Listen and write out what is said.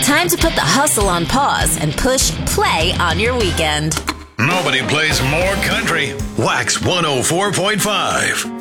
Time to put the hustle on pause and push play on your weekend. Nobody plays more country. Wax 104.5.